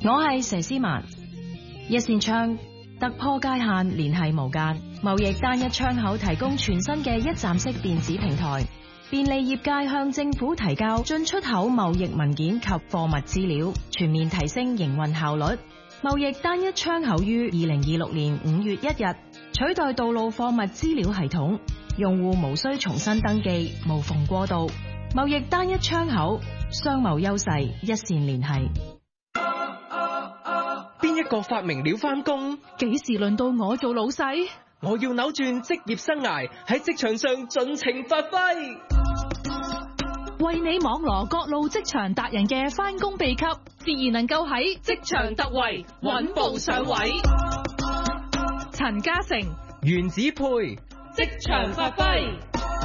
我係佘詩曼。一線窗突破界限，聯繫無間，貿易單一窗口提供全新嘅一站式電子平台，便利業界向政府提交進出口貿易文件及貨物資料，全面提升營運效率。貿易單一窗口於2026年5月1日取代道路貨物資料系統，用戶無需重新登記，無縫過渡。貿易單一窗口，商貿優勢一線聯繫。 邊一個發明了返工？ 幾時輪到我做老細？ 我要扭轉職業生涯，喺職場上盡情發揮。 為你網羅各路職場達人嘅返工秘笈，自然能夠喺職場突圍，穩步上位。陳嘉誠、 袁子佩， 職場發揮。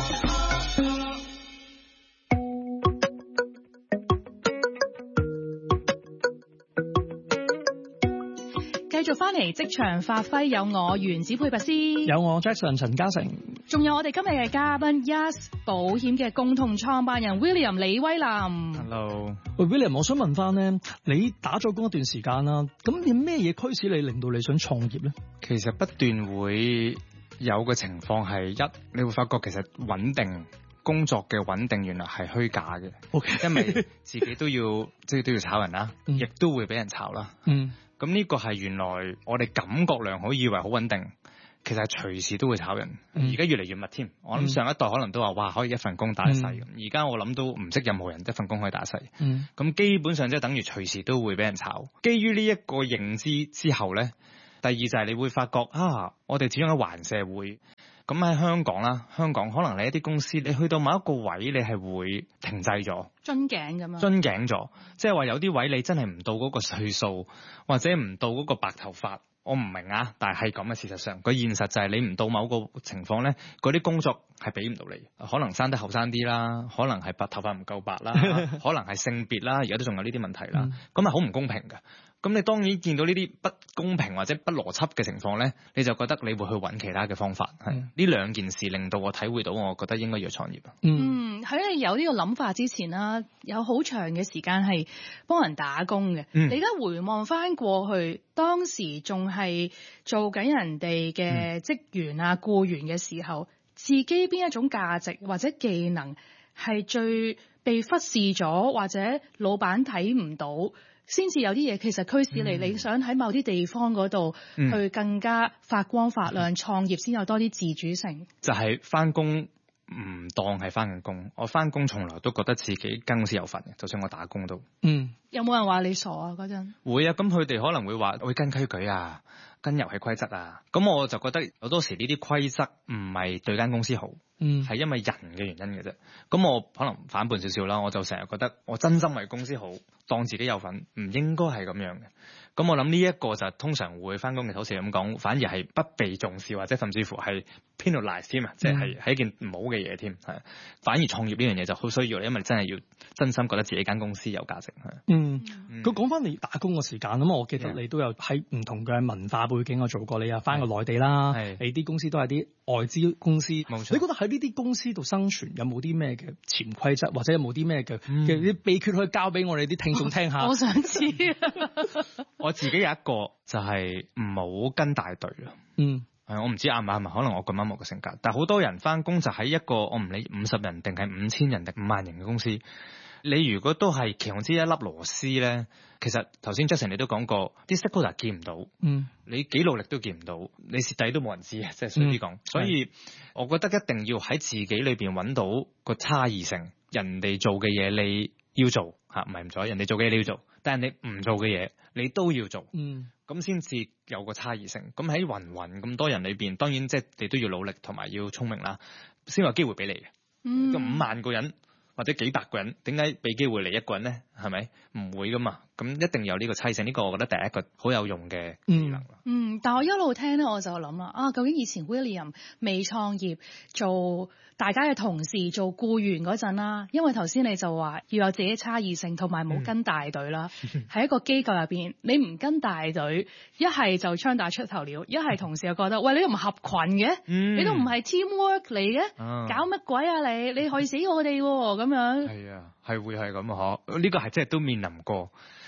繼續翻嚟職場發揮，有我袁子佩拔絲， 有我 Jackson 陳嘉誠， 仲有我哋今日嘅嘉賓 Yes 保險嘅共同創辦人 William 李威林。 Hello， 喂 William， 我想問翻咧，你打咗工一段時間啦，咁你咩嘢驅使你令到你想創業咧？ 其實不斷會有個情況係你會發覺其實穩定工作嘅穩定原來係虛假嘅。 Okay. 因為自己都要都要炒人啦，亦都會俾人炒啦。咁呢個係原來我哋感覺良好，以為好穩定，其實係隨時都會炒人。而家越嚟越密添。我諗上一代可能都話哇，可以一份工打一世。而家我諗都唔識任何人一份工可以打一世。咁基本上即係等於隨時都會俾人炒。基於呢一個認知之後咧，第二就係你會發覺我哋始終喺華人社會。咁喺香港啦，香港可能你一啲公司，你去到某一個位，你係會停滯咗， 樽頸咁樣， 樽頸咗，即係話有啲位你真係唔到嗰個歲數，或者唔到嗰個白頭髮，我唔明啊，但係咁嘅事實上，個現實就係你唔到某個情況咧，嗰啲工作係俾唔到你，可能生得後生啲啦，可能係白頭髮唔夠白啦，可能係性別啦，而家都仲有呢啲問題啦，咁係好唔公平嘅。咁你當然見到呢啲不公平或者不邏輯嘅情況咧，你就覺得你會去揾其他嘅方法。係呢兩件事令到我體會到，我覺得應該要創業。 喺你有呢個諗法之前啦，有好長嘅時間係幫人打工嘅。你而家回望翻過去，當時仲係做緊人哋嘅職員啊、僱員嘅時候，自己邊一種價值或者技能係最被忽視咗，或者老闆睇唔到？先至有啲嘢其實驅使你想喺某啲地方嗰度去更加發光發亮，創業先有多啲自主性。 就係返工唔當係返緊工，我返工從來都覺得自己跟公司有份嘅，就算我打工都。 有冇人話你傻啊嗰陣？ 會啊，咁佢哋可能會話會跟規矩啊，跟遊戲規則啊，咁我就覺得好多時呢啲規則唔係對間公司好。係因為人嘅原因嘅啫。咁我可能反叛少少啦，我就成日覺得我真心為公司好，當自己有份，唔應該係咁樣嘅。咁我諗呢一個就通常會翻工嘅，好似咁講，反而係不被重視，或者甚至乎係 penalize 添啊，即係一件唔好嘅嘢添。係反而創業呢樣嘢就好需要，因為真係要真心覺得自己間公司有價值。 佢講翻你打工嘅時間咁，我記得你都有喺唔同嘅文化背景我做過，你又翻過內地啦，你啲公司都係啲外資公司。冇錯。你覺得喺呢啲公司度生存有冇啲咩嘅潛規則，或者有冇啲咩嘅啲秘訣可以交俾我哋啲聽眾聽下？ 我想知我自己有一個就係唔好跟大隊咯。我唔知啱唔啱，可能我咁啱我嘅性格，但係好多人翻工就喺一個我唔理50人定係5000人定5萬人嘅公司。你如果都係其中之一粒螺絲咧，其實頭先 Jackson 你都講過，啲 stakeholder 見唔到，你幾努力都見唔到，你蝕底都冇人知啊，即係衰啲講。所以我覺得一定要喺自己裏邊揾到個差異性，人哋做嘅嘢你要做嚇，唔係唔做，人哋做嘅嘢你要做，但係你唔做嘅嘢你都要做，咁先至有個差異性。咁喺芸咁多人裏邊，當然即係你都要努力同埋要聰明啦，先有機會俾你嘅。咁5萬個人或者幾百個人，點解俾機會你一個人咧？係咪唔會噶嘛？咁一定有呢個差異性，呢個我覺得第一個好有用嘅技能。 但我一路聽咧，我就諗啦，究竟以前 William 未創業做大家嘅同事做僱員嗰陣啦，因為頭先你就話要有自己差異性，同埋冇跟大隊啦。喺一個機構入邊，你唔跟大隊，一係就槍打出頭鳥，一係同事又覺得喂，你都唔合群嘅，你都唔係 teamwork 嚟嘅，搞乜鬼啊你害死我哋喎咁樣。 係啊，係會係咁啊！呢個係真係都面臨過。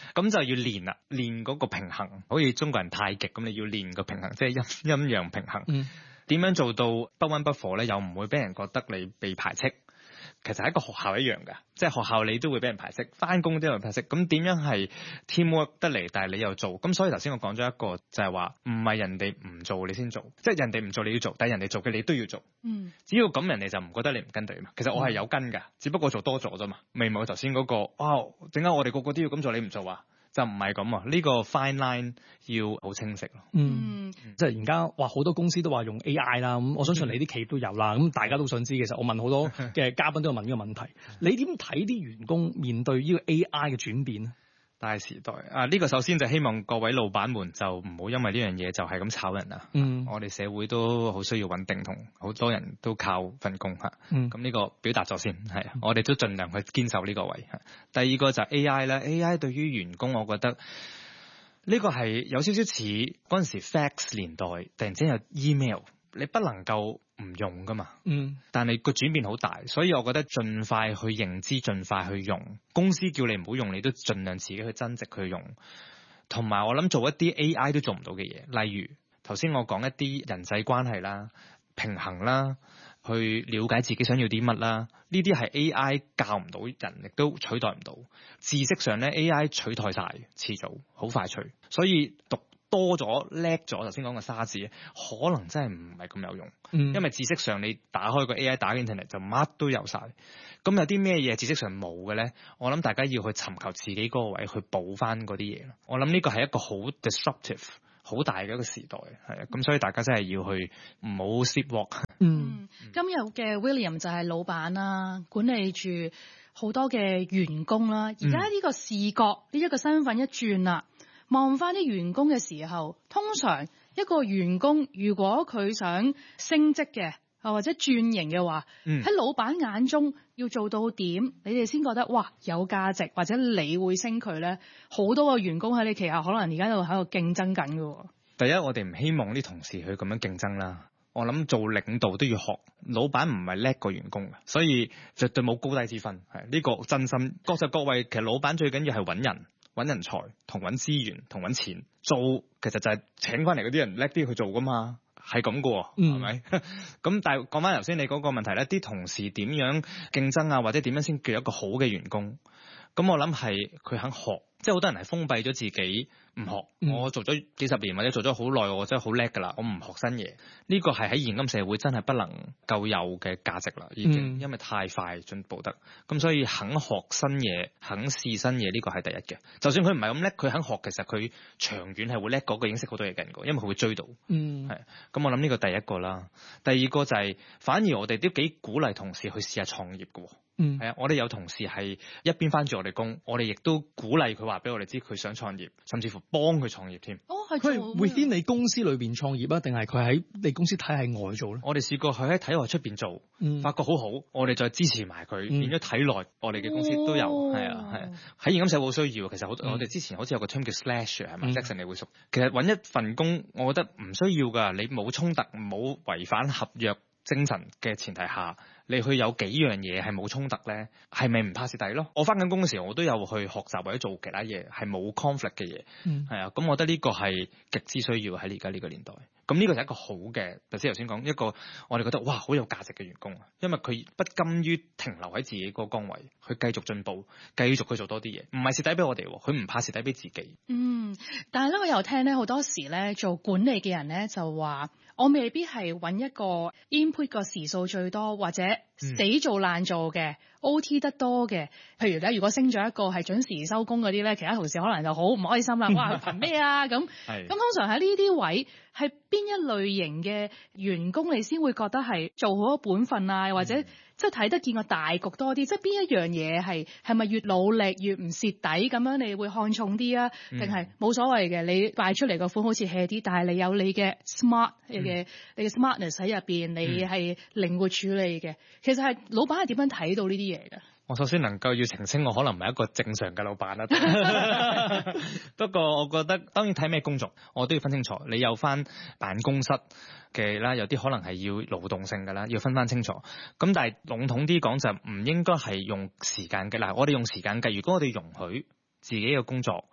咁就要練啦，練嗰個平衡，好似中國人太極咁，你要練個平衡，即係陰陽平衡。點樣做到不溫不火咧？又唔會俾人覺得你被排斥。其實喺個學校一樣㗎，即係學校你都會俾人排斥，翻工都有人排斥。咁點樣係 teamwork 得嚟，但係你又做？咁所以頭先我講咗一個就係話，唔係人哋唔做你先做，即係人哋唔做你要做，但係人哋做嘅你都要做。只要咁人哋就唔覺得你唔跟隊嘛。其實我係有跟㗎，只不過做多咗啫嘛。未冇頭先嗰個，哇！點解我哋個個都要咁做，你唔做啊？就唔係咁啊！呢個 fine line 要好清晰咯。 即係而家話好多公司都話用 AI 啦，咁我相信你啲企業都有啦。咁大家都想知，其實我問好多嘅嘉賓都有問呢個問題。你點睇啲員工面對呢個 AI 嘅轉變咧？ 大時代啊！呢個首先就希望各位老闆們就唔好因為呢樣嘢就係咁炒人啊！我哋社會都好需要穩定，同好多人都靠份工嚇。咁呢個表達咗先，係我哋都盡量去堅守呢個位。第二個就係 AI 啦，AI 對於員工，我覺得呢個係有少少似嗰陣時 fax 年代，突然之間有 email， 你不能夠唔用噶嘛，但係個轉變好大，所以我覺得盡快去認知，盡快去用。公司叫你唔好用，你都盡量自己去增值去用。同埋我諗做一啲 AI 都做唔到嘅嘢，例如頭先我講一啲人際關係啦、平衡啦、去了解自己想要啲乜啦，呢啲係 AI 教唔到人，亦都取代唔到。知識上咧 AI 取代晒，遲早好快脆，所以讀多咗叻咗，頭先講嘅沙字，可能真係唔係咁有用。因為知識上你打開個 AI 打 Internet 就乜都有晒。咁有啲咩嘢知識上冇嘅咧？我諗大家要去尋求自己嗰個位去補翻嗰啲嘢咯。我諗呢個係一個好 disruptive、好大嘅一個時代，係啊。咁所以大家真係要去唔好 sleepwalk。 今日嘅 William 就係老闆啦，管理住好多嘅員工啦。而家呢個視覺呢一個身份一轉啦。望翻啲員工嘅時候，通常一個員工如果佢想升職嘅，或者轉型嘅話，喺老闆眼中要做到點，你哋先覺得哇有價值，或者你會升佢咧？好多個員工喺你旗下，可能而家喺度競爭緊嘅。 第一，我哋唔希望啲同事去咁樣競爭啦。我諗做領導都要學，老闆唔係叻過員工嘅，所以絕對冇高低之分。係呢個真心，各就各位。其實老闆最緊要係揾人。揾人才同揾資源同揾錢做，其實就係請翻嚟嗰啲人叻啲去做噶嘛，係咁噶，係咪？咁但係講翻頭先你嗰個問題咧，啲同事點樣競爭啊，或者點樣先叫一個好嘅員工？咁我諗係佢肯學，即係好多人係封閉咗自己唔學。我做咗幾十年或者做咗好耐，我真係好叻噶啦，我唔學新嘢。呢個係喺現今社會真係不能夠有嘅價值啦，已經因為太快進步得。咁所以肯學新嘢，肯試新嘢，呢個係第一嘅。就算佢唔係咁叻，佢肯學，其實佢長遠係會叻過個認識好多嘢嘅人嘅，因為佢會追到。係咁我諗呢個第一個啦。第二個就係反而我哋都幾鼓勵同事去試下創業嘅。係啊，我哋有同事係一邊返住我哋工，我哋亦都鼓勵佢話俾我哋知佢想創業，甚至乎幫佢創業添。 係佢係 within 你公司裏邊創業啊，定係佢喺你公司體系外做咧？ 我哋試過佢喺體外出邊做，發覺好好，我哋再支持埋佢，變咗體內我哋嘅公司都有。係啊，喺現今社會好需要。其實好，我哋之前好似有個 term 叫 slash 係咪 Jackson 你會熟？其實揾一份工，我覺得唔需要㗎，你冇衝突，冇違反合約精神嘅前提下，你去有幾樣嘢係冇衝突咧，係咪唔怕蝕底咯？我翻緊工嘅時候，我都有去學習或者做其他嘢，係冇 conflict 嘅嘢，係啊。咁我覺得呢個係極之需要喺而家呢個年代。咁呢個就係一個好嘅，頭先講一個我哋覺得哇好有價值嘅員工啊，因為佢不甘於停留喺自己個崗位，去繼續進步，繼續去做多啲嘢，唔係蝕底俾我哋，佢唔怕蝕底俾自己。 但係咧，我又聽咧好多時咧做管理嘅人咧就話，我未必係揾一個 input 個時數最多，或者死做爛做嘅。OT 得多嘅，譬如咧，如果升咗一個係準時收工嗰啲咧，其他同事可能就好唔開心啦。哇，憑咩啊？咁通常喺呢啲位係邊一類型嘅員工你先會覺得係做好咗本分啊？或者即係睇得見個大局多啲？即係邊一樣嘢係咪越努力越唔蝕底咁樣？你會看重啲啊？定係冇所謂嘅？你擺出嚟個款好似 hea 啲，但係你有你嘅 smart 嘅你嘅 smartness 喺入邊，你係靈活處理嘅。其實係老闆係點樣睇到呢啲嘢嘅？ 我首先能夠要澄清，我可能唔係一個正常嘅老闆啦。不過我覺得當然睇咩工作，我都要分清楚。你有翻辦公室嘅啦，有啲可能係要勞動性嘅啦，要分翻清楚。咁但係籠統啲講就唔應該係用時間計。嗱，我哋用時間計，如果我哋容許自己嘅工作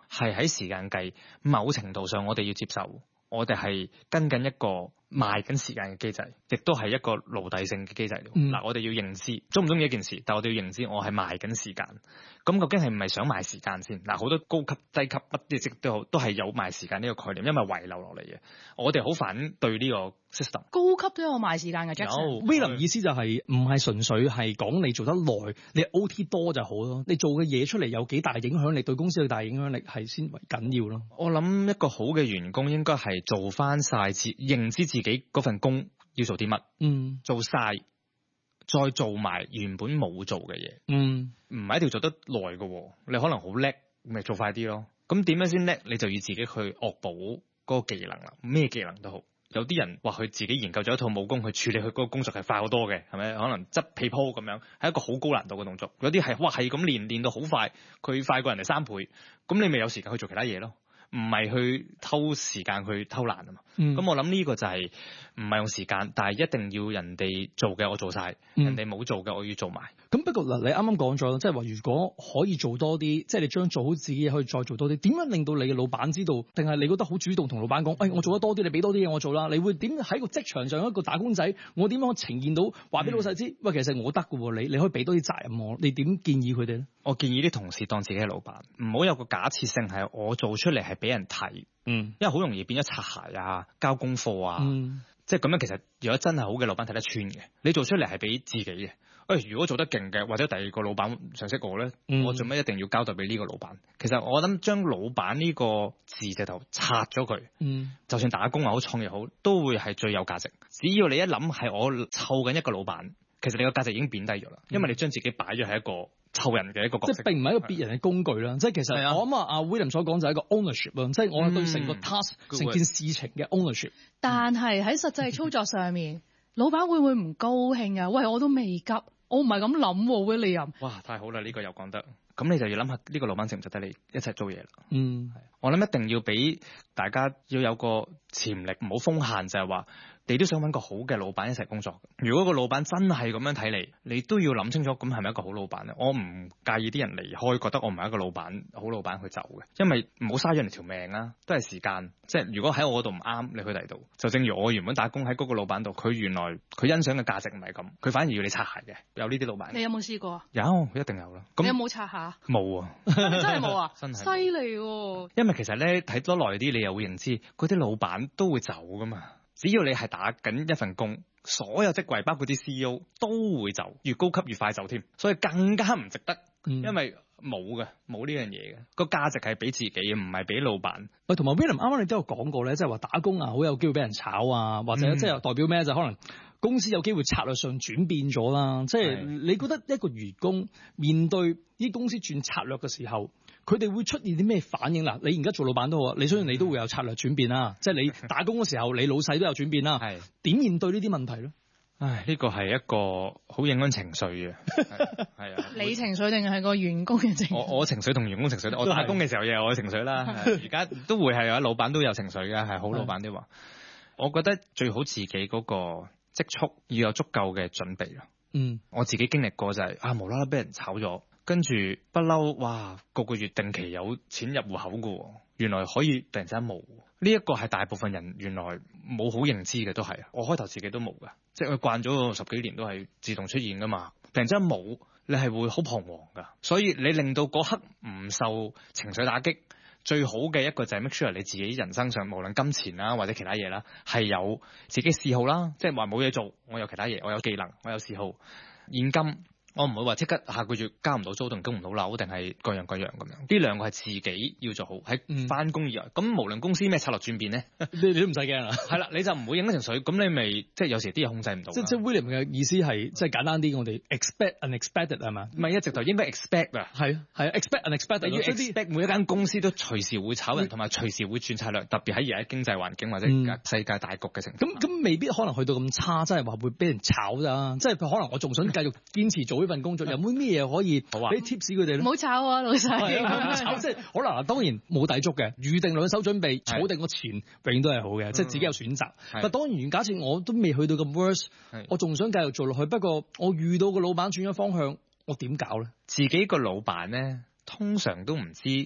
係喺時間計，某程度上我哋要接受，我哋係跟緊一個賣緊時間嘅機制，亦都係一個奴隸性嘅機制。嗱，我哋要認知，中唔中意一件事，但我哋要認知，我係賣緊時間。咁究竟係唔係想賣時間先？嗱，好多高級、低級乜啲職都好，都係有賣時間呢個概念，因為遺留落嚟嘅。我哋好反對呢個 system。 高級都有賣時間嘅 Jackson。William 意思就係唔係純粹係講你做得耐，你 OT 多就好咯。你做嘅嘢出嚟有幾大影響力，對公司有大影響力係先為緊要咯。 我諗一個好嘅員工應該係做翻晒認知自己嗰份工要做啲乜，做晒。再做埋原本冇做嘅嘢，唔係一定要做得耐嘅，你可能好叻，咪做快啲咯。咁點樣先叻？你就要自己去惡補嗰個技能啦，咩技能都好。有啲人話佢自己研究咗一套武功去處理佢嗰個工作係快好多嘅，係咪？可能執被鋪咁樣，係一個好高難度嘅動作。有啲係哇係咁練到好快，佢快過人哋3倍，咁你咪有時間去做其他嘢咯。唔係去偷時間去偷懶啊嘛，咁我諗呢個就係唔係用時間，但係一定要人哋做嘅我做晒，人哋冇做嘅我要做埋。 咁不過嗱，你啱啱講咗，即係話如果可以做多啲，即係你將做好自己嘢可以再做多啲，點樣令到你嘅老闆知道？定係你覺得好主動同老闆講，我做得多啲，你俾多啲嘢我做啦？你會點喺個職場上一個打工仔，我點樣呈現到話俾老細知？喂，其實我得㗎喎，你可以俾多啲責任我。你點建議佢哋咧？ 我建議啲同事當自己係老闆，唔好有個假設性係我做出嚟係俾人睇，因為好容易變咗擦鞋啊、交功課啊，即係咁樣。其實如果真係好嘅老闆睇得穿嘅，你做出嚟係俾自己嘅。如果做得勁嘅，或者第二個老闆賞識我咧，我做咩一定要交代俾呢個老闆？其實我諗將老闆呢個字直頭拆咗佢，就算打工又好、創業好，都會係最有價值。只要你一諗係我湊緊一個老闆，其實你個價值已經貶低咗啦，因為你將自己擺咗喺一個湊人嘅一個角色， 即係並唔係一個別人嘅工具啦。即係其實我諗阿 William 所講就係一個 ownership 咯，即係我對成個 task 成件事情嘅 ownership。 但係喺實際操作上面，老闆會唔會唔高興啊？喂，我都未急，我唔係咁諗喎 ，William。 哇，太好啦！呢個又講得，咁你就要諗下呢個老闆值唔值得你一齊做嘢啦。我諗一定要俾大家要有個潛力，唔好封限，就係話你都想揾個好嘅老闆一齊工作。如果個老闆真係咁樣睇你都要諗清楚，咁係咪一個好老闆咧？我唔介意啲人離開，覺得我唔係一個老闆，好老闆去走嘅，因為唔好嘥咗人條命啦，都係時間。即係如果喺我度唔啱，你去第二度。就正如我原本打工喺嗰個老闆度，佢原來佢欣賞嘅價值唔係咁，佢反而要你擦鞋嘅。有呢啲老闆。 你有冇試過啊？ 有，一定有啦。 你有冇擦下？ 冇啊， 真係冇啊， 真係犀利喎。 因為其實咧睇多耐啲，你又會認知嗰啲老闆都會走噶嘛。只要你係打緊一份工，所有職位包括啲 CEO 都會走，越高級越快走添，所以更加唔值得，因為冇呢樣嘢嘅，個價值係俾自己，唔係俾老闆。 喂，同埋 William 啱啱你都有講過咧，即係話打工啊，好有機會俾人炒啊，或者即係代表咩？就可能公司有機會策略上轉變咗啦。即係你覺得一個員工面對啲公司轉策略嘅時候，佢哋會出現啲咩反應啦？你而家做老闆都好，你相信你都會有策略轉變啦。即係你打工嘅時候，你老細都有轉變啦。點面對呢啲問題咧？ 唉，呢個係一個好影響情緒嘅，係啊。 你情緒定係個員工嘅情緒？ 我情緒同員工情緒，我打工嘅時候又有我嘅情緒啦。而家都會係有老闆都有情緒嘅，係好老闆啲話。我覺得最好自己嗰個積蓄要有足夠嘅準備啦。我自己經歷過就係無啦啦俾人炒咗。跟住不嬲，哇！個月定期有錢入戶口嘅，原來可以突然之間冇。呢一個係大部分人原來冇好認知嘅，都係。我開頭自己都冇㗎，即係佢慣咗10幾年都係自動出現㗎嘛。突然之間冇，你係會好彷徨㗎。所以你令到嗰刻唔受情緒打擊，最好嘅一個就係 make sure 你自己人生上無論金錢啦或者其他嘢啦，係有自己嗜好啦。即係話冇嘢做，我有其他嘢，我有技能，我有嗜好，現金。我唔會話即刻下個月交唔到租，定供唔到樓，定係各樣咁樣。呢兩個係自己要做好，喺翻工以外。咁無論公司咩策略轉變咧， 你都唔使驚啦。 係啦，你就唔會影響情緒。咁你咪即係有時啲嘢控制唔到。即係 William 嘅意思係即係簡單啲，我哋 expect unexpected 係嘛？ 唔係一直頭應該 expect 啊。 係 expect unexpected。 要 expect 每一間公司都隨時會炒人，同埋隨時會轉策略，特別喺而家經濟環境或者世界大局嘅情況。 咁未必可能去到咁差，即係話會俾人炒咋。即係可能我仲想繼續堅持做呢份工作，有冇咩嘢可以俾 tips 佢哋咧？ 唔好炒啊，老細！ 炒即係可能當然冇抵觸嘅，預定兩手準備，儲定個錢，永遠都係好嘅，即係自己有選擇。但當然假設我都未去到咁 worse，我仲想繼續做落去，不過我遇到個老闆轉咗方向，我點搞咧？ 自己個老闆咧，通常都唔知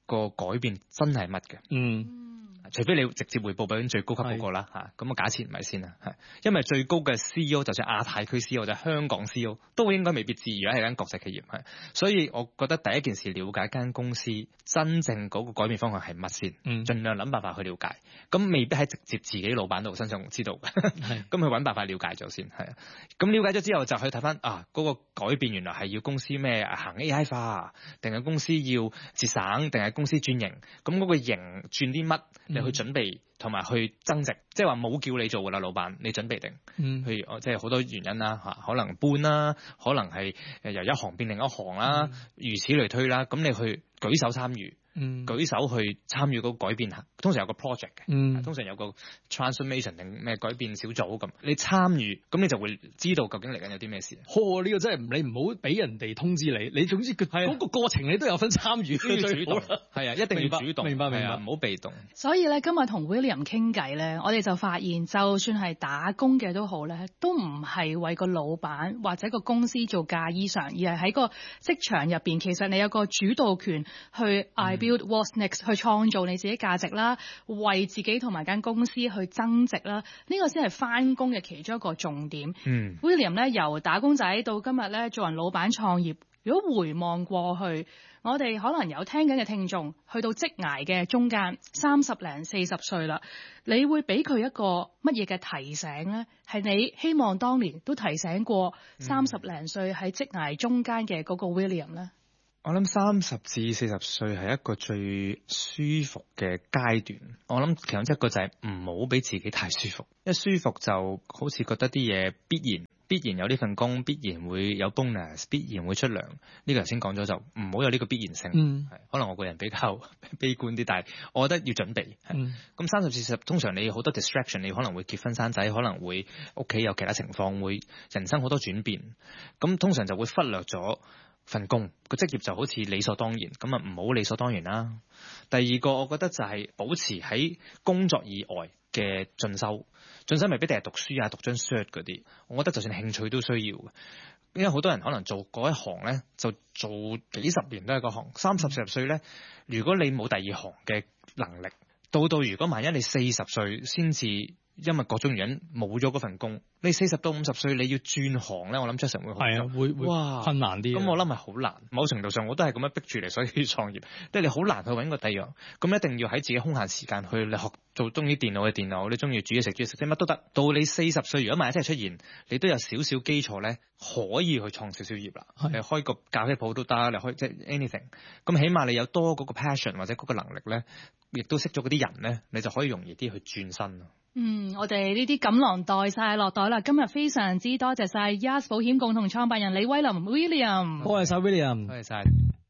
個改變真係乜嘅。除非你直接匯報俾最高級嗰個啦嚇，咁假設唔係先啦，係因為最高嘅 CEO 就算亞太區 CEO 就係香港 CEO 都應該未必知，如果係間國際企業係，所以我覺得第一件事了解間公司真正嗰個改變方向係乜先，盡量諗辦法去了解，咁未必喺直接自己老闆度身上知道嘅，咁去揾辦法了解咗先係啊，咁了解咗之後就去睇翻嗰個改變原來係要公司咩行 AI 化，定係公司要節省，定係公司轉型，咁嗰個型轉啲乜？你去準備同埋去增值，即係話冇叫你做㗎啦，老闆，你準備定。譬如即係好多原因啦嚇，可能搬啦，可能係由一行變另一行啦，如此類推啦。咁你去舉手參與，舉手去參與嗰個改變，通常有個 project 嘅，通常有個 transformation 定咩改變小組咁。你參與，咁你就會知道究竟嚟緊有啲咩事。 呢個真係你唔好俾人哋通知你，你總之嗰個過程你都有份參與， 主動係啊，一定要主動，明白，唔好被動。 所以咧，今日同 William 傾偈咧，我哋就發現，就算係打工嘅都好咧，都唔係為個老闆或者個公司做嫁衣裳，而係喺個職場入邊，其實你有個主導權去 I build what's next， 去創造你自己價值啦，為自己同埋間公司去增值啦，呢個先係返工嘅其中一個重點。William 咧，由打工仔到今日咧做人老闆創業，如果回望過去，我哋可能有聽緊嘅聽眾去到職涯嘅中間30零40歲啦，你會俾佢一個乜嘢嘅提醒咧？係你希望當年都提醒過30零歲喺職涯中間嘅嗰個 William 咧？ 我諗30至40歲係一個最舒服嘅階段。我諗其中一個就係唔好俾自己太舒服，一舒服就好似覺得啲嘢必然有呢份工，必然會有 bonus， 必然會出糧。呢個頭先講咗就唔好有呢個必然性。可能我個人比較悲觀啲，但係我覺得要準備。咁30至40通常你好多 distraction， 你可能會結婚生仔，可能會屋企有其他情況，會人生好多轉變。咁通常就會忽略咗份工個職業就好似理所當然，咁唔好理所當然啦。第二個我覺得就係保持喺工作以外嘅進修未必定係讀書啊，讀張 cert 嗰啲。我覺得就算興趣都需要嘅，因為好多人可能做嗰一行咧，就做幾十年都係嗰行。30、40歲咧，如果你冇第二行嘅能力，到如果萬一你40歲先至因為各種原因冇咗嗰份工，你40到50歲你要轉行咧，我諗Jason會好會困難啲。 咁我諗係好難。某程度上我都係咁樣逼住嚟，所以要創業。即係你好難去揾個第二樣，咁一定要喺自己空閒時間去你學做中意電腦嘅電腦，你中意煮嘢食啲乜都得。到你40歲，如果萬一真係出現，你都有少少基礎咧，可以去創少少業啦。你開個咖啡鋪都得，你開即係 anything。咁起碼你有多嗰個 passion 或者嗰個能力咧，亦都識咗嗰啲人咧，你就可以容易啲去轉身咯。 我哋呢啲錦囊袋晒落袋啦！今日非常之多謝晒 YAS 保險共同創辦人李威霖 William， 多謝晒 William， 多謝晒。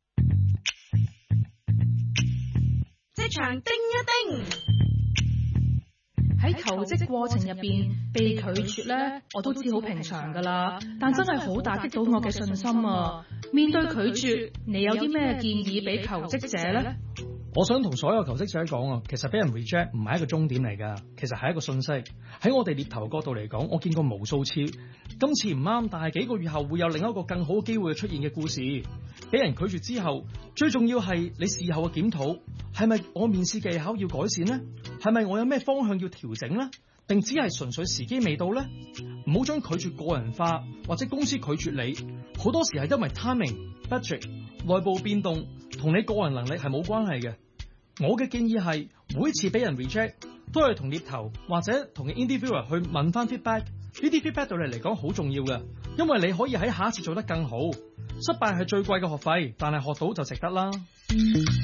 職場叮一叮， 喺求職過程入邊被拒絕咧，我都知好平常噶啦，但真係好打擊到我嘅信心啊！面對拒絕，你有啲咩建議俾求職者咧？ 我想同所有求職者講啊，其實俾人 reject 唔係一個終點嚟㗎，其實係一個信息。喺我哋獵頭角度嚟講，我見過無數次，今次唔啱，但係幾個月後會有另一個更好嘅機會出現嘅故事。俾人拒絕之後，最重要係你事後嘅檢討，係咪我面試技巧要改善呢？係咪我有咩方向要調整呢？定只係純粹時機未到呢？唔好將拒絕個人化，或者公司拒絕你，好多時係因為 timing、budget、內部變動，同你個人能力係冇關係嘅。我嘅建議係每一次俾人 reject 都係同獵頭或者同 interviewer 去問翻 feedback， 呢啲 feedback 對你嚟講好重要嘅，因為你可以喺下一次做得更好。失敗係最貴嘅學費，但係學到就值得啦。